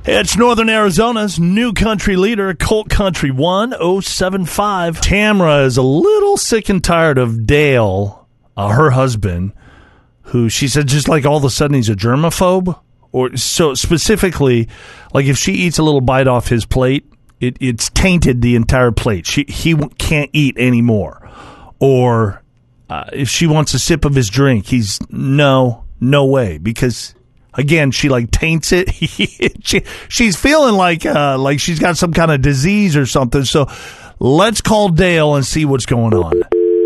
It's Northern Arizona's new country leader, Colt Country 1075. Tamra is a little sick and tired of Dale, her husband, who she said just like all of a sudden he's a germaphobe. Or so specifically, like if she eats a little bite off his plate, it's tainted the entire plate. He can't eat anymore. Or if she wants a sip of his drink, he's no way, because again, she like taints it. She's feeling like she's got some kind of disease or something. So let's call Dale and see what's going on.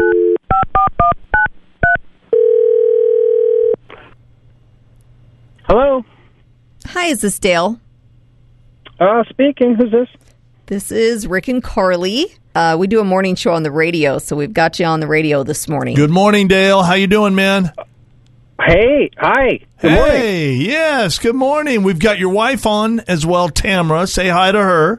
Hello. Hi, is this Dale? Speaking. Who's this? This is Rick and Carly. We do a morning show on the radio, so we've got you on the radio this morning. Good morning, Dale. How you doing, man? Hey. Hi. Good morning. Yes. Good morning. We've got your wife on as well, Tamra. Say hi to her.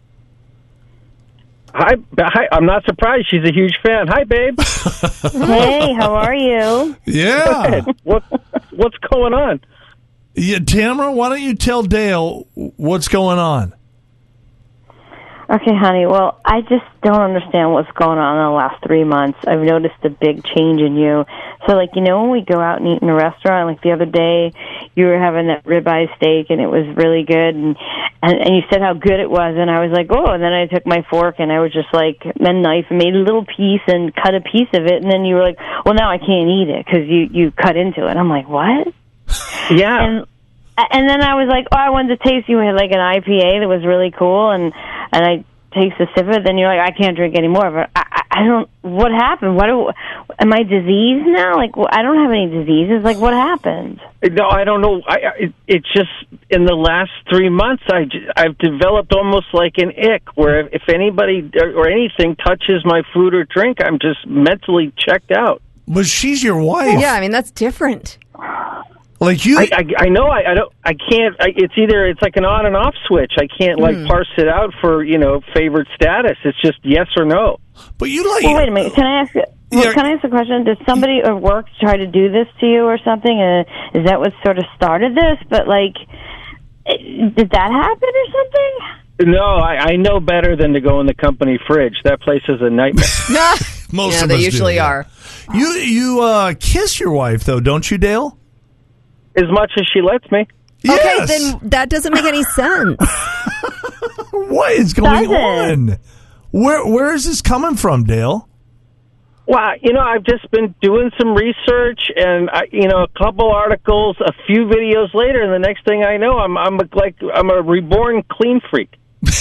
Hi. I'm not surprised. She's a huge fan. Hi, babe. Hey, how are you? Yeah. What's going on? Yeah, Tamra, why don't you tell Dale what's going on? Okay, honey. Well, I just don't understand what's going on in the last 3 months. I've noticed a big change in you. So, when we go out and eat in a restaurant, like the other day, you were having that ribeye steak, and it was really good, and you said how good it was, and I was like, oh, and then I took my fork, and I was just like, a knife, and made a little piece and cut a piece of it, and then you were like, well, now I can't eat it because you cut into it. I'm like, what? Yeah. And then I was like, oh, I wanted to taste. You had like an IPA that was really cool, and I taste a sip of it. Then you're like, I can't drink any more of it. I don't. What happened? Am I diseased now? Like, I don't have any diseases. Like, what happened? No, I don't know. It's just in the last 3 months, I've developed almost like an ick, where if anybody or anything touches my food or drink, I'm just mentally checked out. But she's your wife. Yeah, I mean, that's different. Like you, I know. I can't. It's like an on and off switch. I can't parse it out for favorite status. It's just yes or no. But you like. Well, wait a minute. Can I ask? Can I ask a question? Did somebody at work try to do this to you or something? Is that what sort of started this? But did that happen or something? No, I know better than to go in the company fridge. That place is a nightmare. Most of they us usually do, are. You kiss your wife though, don't you, Dale? As much as she lets me. Yes. Okay, then that doesn't make any sense. What is going on? Where is this coming from, Dale? Well, I've just been doing some research and a couple articles, a few videos later, and the next thing I know, I'm a reborn clean freak.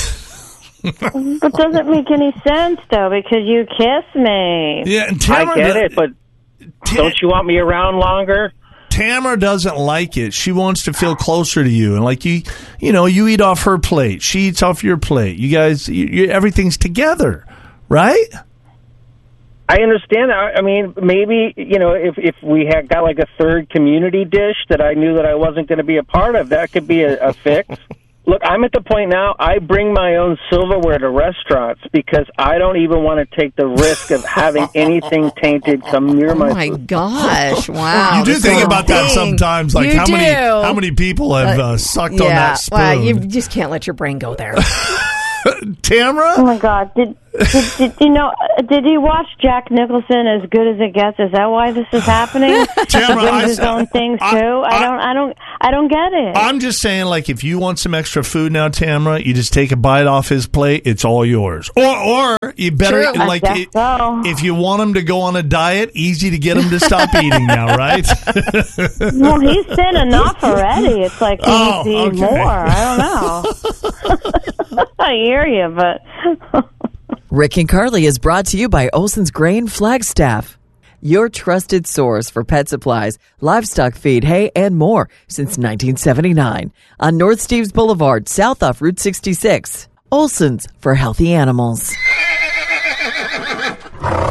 It doesn't make any sense though, because you kiss me. Yeah, and I get it, but don't you want me around longer? Tamara doesn't like it. She wants to feel closer to you, and you eat off her plate. She eats off your plate. You guys, everything's together, right? I understand that. I mean, maybe if we had got like a third community dish that I knew that I wasn't going to be a part of, that could be a fix. Look, I'm at the point now, I bring my own silverware to restaurants because I don't even want to take the risk of having anything tainted come near my food. Oh, my gosh. Wow. You do think about that sometimes, like how many people have sucked on that spoon. Well, you just can't let your brain go there. Tamra? Oh, my God. Did you watch Jack Nicholson, As Good as It Gets? Is that why this is happening? Tamra, he brings his own things, too? I don't get it. I'm just saying, like, if you want some extra food now, Tamra, you just take a bite off his plate. It's all yours. Or you better, True. like, if you want him to go on a diet, easy to get him to stop eating now, right? Well, he's thin enough already. It's like he needs to eat more. I don't know. I hear you, but... Rick and Carly is brought to you by Olson's Grain Flagstaff, your trusted source for pet supplies, livestock feed, hay, and more since 1979 on North Steves Boulevard, south off Route 66. Olson's for healthy animals.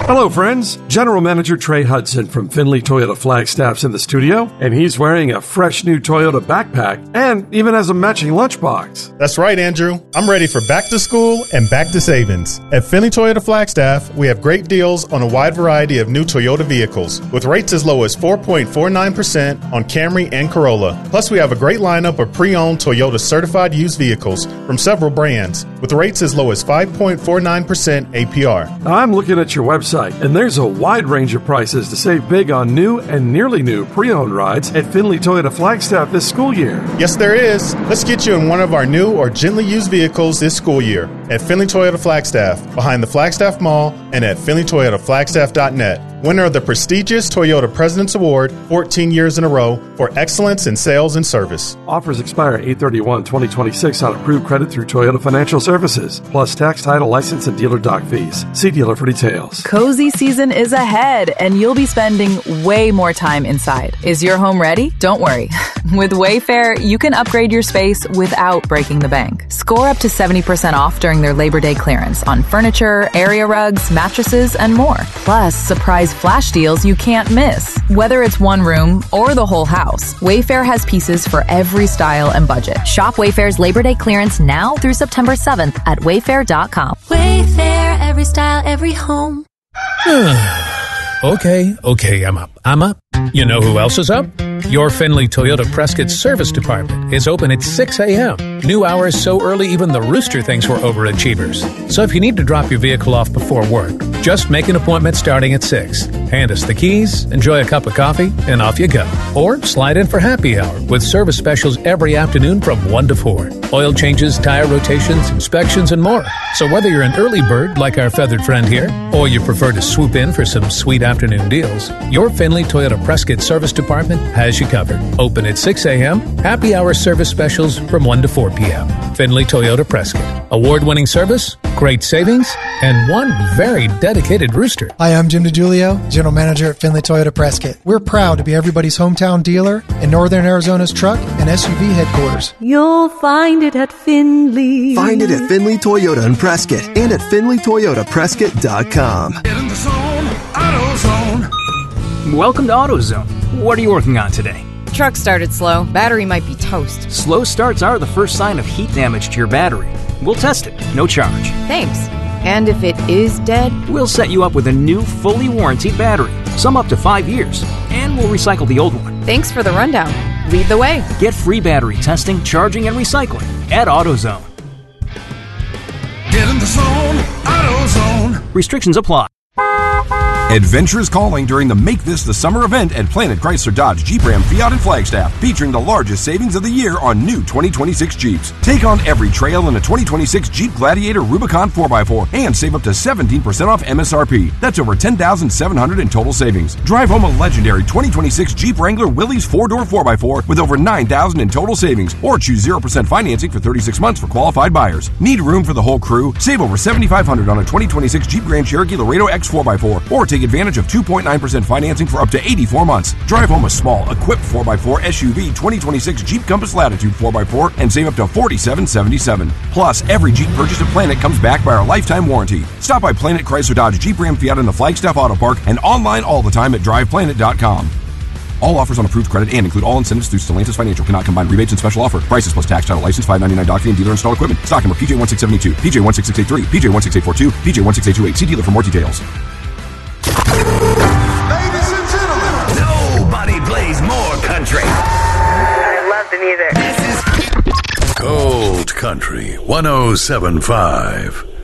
Hello, friends. General Manager Trey Hudson from Findlay Toyota Flagstaff's in the studio, and he's wearing a fresh new Toyota backpack and even has a matching lunchbox. That's right, Andrew. I'm ready for back to school and back to savings. At Findlay Toyota Flagstaff, we have great deals on a wide variety of new Toyota vehicles, with rates as low as 4.49% on Camry and Corolla. Plus, we have a great lineup of pre-owned Toyota certified used vehicles from several brands, with rates as low as 5.49% APR. I'm looking at your website, and there's a wide range of prices to save big on new and nearly new pre-owned rides at Findlay Toyota Flagstaff this school year. Yes, there is. Let's get you in one of our new or gently used vehicles this school year at Findlay Toyota Flagstaff, behind the Flagstaff Mall, and at FindlayToyotaFlagstaff.net. Winner of the prestigious Toyota President's Award 14 years in a row for excellence in sales and service. Offers expire 8/31/2026 on approved credit through Toyota Financial Services, plus tax, title, license, and dealer dock fees. See dealer for details. Cozy season is ahead, and you'll be spending way more time inside. Is your home ready? Don't worry. With Wayfair, you can upgrade your space without breaking the bank. Score up to 70% off during their Labor Day clearance on furniture, area rugs, mattresses, and more. Plus, surprise flash deals you can't miss. Whether it's one room or the whole house, Wayfair has pieces for every style and budget. Shop Wayfair's Labor Day clearance now through September 7th at wayfair.com. Wayfair, every style, every home. Okay, I'm up. You know who else is up? Your Findlay Toyota Prescott Service Department is open at 6 a.m. New hours so early even the rooster thinks we're overachievers. So if you need to drop your vehicle off before work, just make an appointment starting at 6. Hand us the keys, enjoy a cup of coffee, and off you go. Or slide in for happy hour with service specials every afternoon from 1 to 4. Oil changes, tire rotations, inspections, and more. So whether you're an early bird like our feathered friend here, or you prefer to swoop in for some sweet afternoon deals, your Findlay Toyota Prescott Service Department has you covered. Open at 6 a.m., happy hour service specials from 1 to 4 p.m. Findlay Toyota Prescott. Award-winning service, great savings, and one very dedicated rooster. Hi, I'm Jim DiGiulio, General Manager at Findlay Toyota Prescott. We're proud to be everybody's hometown dealer in Northern Arizona's truck and SUV headquarters. You'll find it at Findlay. Find it at Findlay Toyota in Prescott and at FindlayToyotaPrescott.com. Get in the zone, AutoZone. Welcome to AutoZone. What are you working on today? Truck started slow. Battery might be toast. Slow starts are the first sign of heat damage to your battery. We'll test it, no charge. Thanks. And if it is dead? We'll set you up with a new, fully warranted battery. Some up to 5 years. And we'll recycle the old one. Thanks for the rundown. Lead the way. Get free battery testing, charging, and recycling at AutoZone. Get in the zone, AutoZone. Restrictions apply. Adventure is calling during the Make This the Summer event at Planet Chrysler Dodge Jeep Ram Fiat and Flagstaff, featuring the largest savings of the year on new 2026 Jeeps. Take on every trail in a 2026 Jeep Gladiator Rubicon 4x4 and save up to 17% off MSRP. That's over $10,700 in total savings. Drive home a legendary 2026 Jeep Wrangler Willys 4-door 4x4 with over $9,000 in total savings, or choose 0% financing for 36 months for qualified buyers. Need room for the whole crew? Save over $7,500 on a 2026 Jeep Grand Cherokee Laredo X 4x4, or take advantage of 2.9% financing for up to 84 months. Drive home a small, equipped 4x4 SUV 2026 Jeep Compass Latitude 4x4 and save up to $47.77. Plus, every Jeep purchased at Planet comes back by our lifetime warranty. Stop by Planet Chrysler Dodge Jeep Ram Fiat in the Flagstaff Auto Park and online all the time at driveplanet.com. All offers on approved credit and include all incentives through Stellantis Financial. Cannot combine rebates and special offer. Prices plus tax, title, license, $5.99 dock fee, and dealer installed equipment. Stock number PJ1672, PJ16683, PJ16842, PJ16828. See dealer for more details. Ladies and gentlemen, nobody plays more country. I love the music. This is Gold Country 107.5.